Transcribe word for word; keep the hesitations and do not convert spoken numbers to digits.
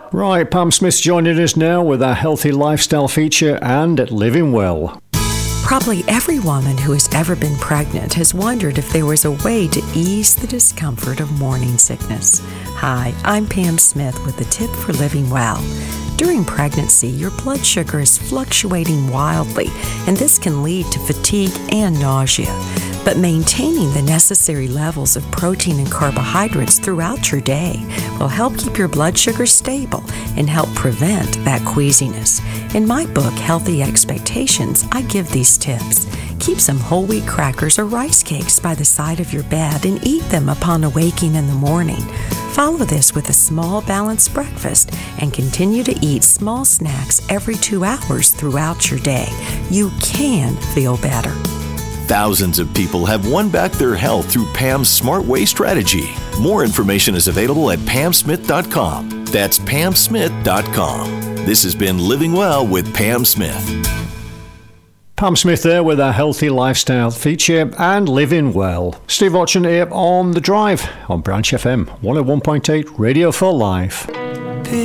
Right, Pam Smith's joining us now with our healthy lifestyle feature and living well. Probably every woman who has ever been pregnant has wondered if there was a way to ease the discomfort of morning sickness. Hi, I'm Pam Smith with a tip for living well. During pregnancy, your blood sugar is fluctuating wildly, and this can lead to fatigue and nausea. But maintaining the necessary levels of protein and carbohydrates throughout your day will help keep your blood sugar stable and help prevent that queasiness. In my book, Healthy Expectations, I give these tips. Keep some whole wheat crackers or rice cakes by the side of your bed and eat them upon awaking in the morning. Follow this with a small balanced breakfast and continue to eat small snacks every two hours throughout your day. You can feel better. Thousands of people have won back their health through Pam's Smart Way strategy. More information is available at pam smith dot com. That's pam smith dot com. This has been Living Well with Pam Smith. Pam Smith there with our healthy lifestyle feature and living well. Steve Watson here on The Drive on Branch F M one oh one point eight Radio for Life.